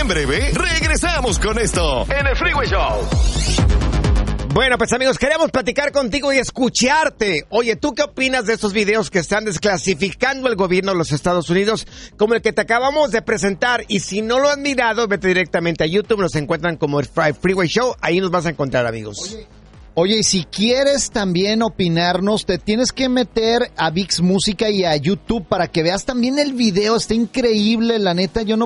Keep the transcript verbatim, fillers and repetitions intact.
En breve, regresamos con esto en el Freeway Show. Bueno, pues amigos, queremos platicar contigo y escucharte. Oye, ¿tú qué opinas de estos videos que están desclasificando el gobierno de los Estados Unidos, como el que te acabamos de presentar? Y si no lo has mirado, vete directamente a YouTube, nos encuentran como el Freeway Show, ahí nos vas a encontrar, amigos. Oye. Oye, y si quieres también opinarnos, te tienes que meter a VIX Música y a YouTube para que veas también el video. Está increíble, la neta, yo no